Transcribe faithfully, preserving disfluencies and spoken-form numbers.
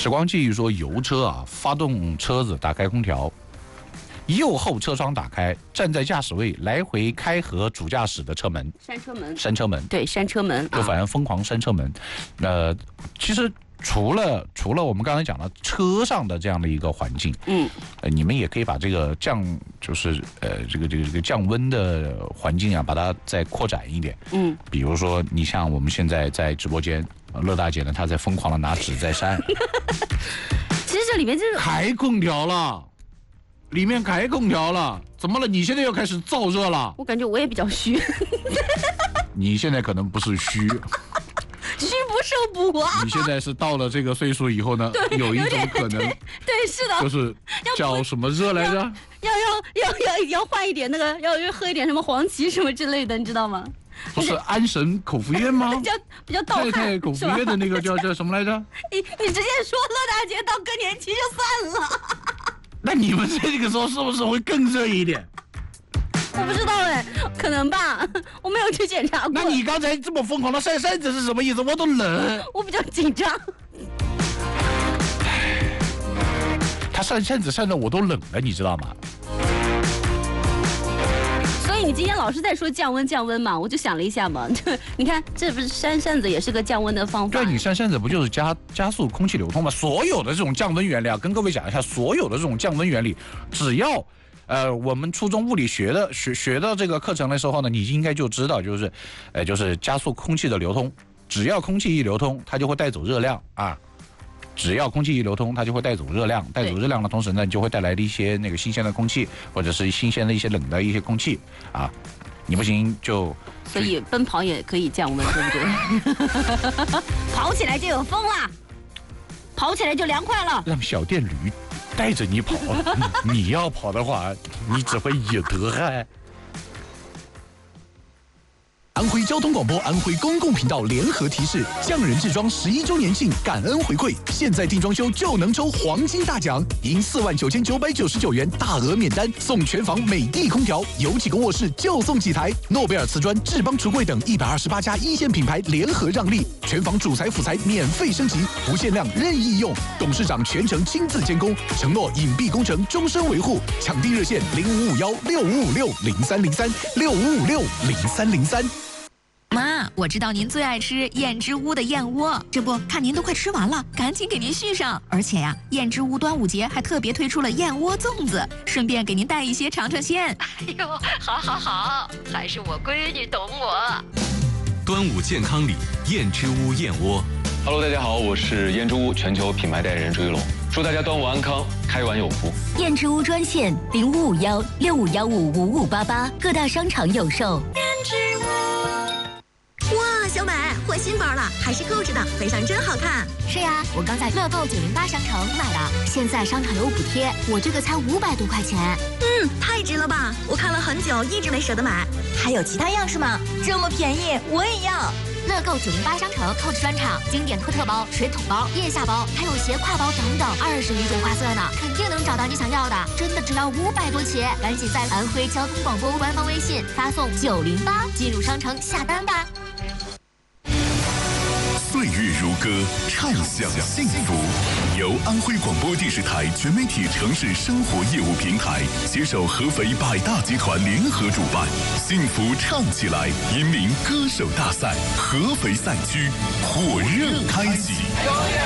时光记忆说，油车啊，发动车子，打开空调，右后车窗打开，站在驾驶位，来回开合主驾驶的车门， 扇车门， 扇车门， 对，扇车门， 就反正疯狂扇车门。呃，其实除了除了我们刚才讲的车上的这样的一个环境， 嗯， 呃，你们也可以把这个降，就是呃，这个这个这个降温的环境啊，把它再扩展一点， 嗯， 比如说你像我们现在在直播间，乐大姐呢，她在疯狂的拿纸在扇， 其实这里面就是开空调了。里面开空调了，怎么了？你现在又开始燥热了？ 我感觉我也比较虚， 你现在可能不是虚， 虚不受补啊。 你现在是到了这个岁数以后呢，有一种可能， 对，对是的， 就是叫什么热来着？ 要要要要要换一点那个，要喝一点什么黄芪什么之类的，你知道吗？ 不是安神口服液吗？ 比较比较盗汗， 太太口服液的那个叫叫什么来着？ 你你直接说乐大姐到更年期就算了。 那你们这个时候是不是会更热一点？ 我不知道哎，可能吧，我没有去检查过。 那你刚才这么疯狂的扇扇子是什么意思？我都冷。 我比较紧张。 他扇扇子扇的我都冷了，你知道吗？ 所以你今天老是在说降温降温嘛，我就想了一下嘛，你看这不是扇扇子也是个降温的方法。 对，你扇扇子不就是加加速空气流通吗？所有的这种降温原理啊，跟各位讲一下，所有的这种降温原理，只要呃我们初中物理学的学学到这个课程的时候呢，你应该就知道，就是呃就是加速空气的流通，只要空气一流通，它就会带走热量啊。只要空气一流通，它就会带走热量，带走热量的同时呢，就会带来的一些那个新鲜的空气，或者是新鲜的一些冷的一些空气啊。你不行就， 所以奔跑也可以降温，对不对？跑起来就有风啦，跑起来就凉快了。 让小电驴带着你跑，你要跑的话，你只会也得汗。 安徽交通广播、安徽公共频道联合提示：匠人制装十一周年庆感恩回馈，现在定装修就能抽黄金大奖，赢四万九千九百九十九元大额免单，送全房美的空调，有几个卧室就送几台。诺贝尔瓷砖、智邦橱柜等一百二十八家一线品牌联合让利，全房主材辅材免费升级，不限量任意用，董事长全程亲自监工，承诺隐蔽工程终身维护。抢订热线零五五幺六五五六零三零三六五五六零三零三。 妈，我知道您最爱吃燕之屋的燕窝，这不看您都快吃完了，赶紧给您续上。而且呀，燕之屋端午节还特别推出了燕窝粽子，顺便给您带一些尝尝鲜。 哎呦，好好好，还是我闺女懂我。 端午健康礼，燕之屋燕窝。 Hello， 大家好，我是燕之屋全球品牌代言人朱一龙，祝大家端午安康，开碗有福。 燕之屋专线零五五幺六五幺五五五八八，各大商场有售。 燕之屋。哇，小美换新包了，还是购置的，背上真好看。 是呀，我刚在乐购九零八商城买的，现在商场有补贴，我这个才五百多块钱。 嗯，太值了吧！我看了很久，一直没舍得买。 还有其他样式吗？这么便宜，我也要。乐购九零八商城购置专场，经典托特包、水桶包、腋下包，还有斜挎包等等，二十余种花色呢，肯定能找到你想要的。真的只要五百多起，赶紧在安徽交通广播官方微信发送九零八进入商城下单吧。 岁月如歌，畅享幸福。由安徽广播电视台全媒体城市生活业务平台携手合肥百大集团联合主办，幸福唱起来银名歌手大赛合肥赛区火热开启。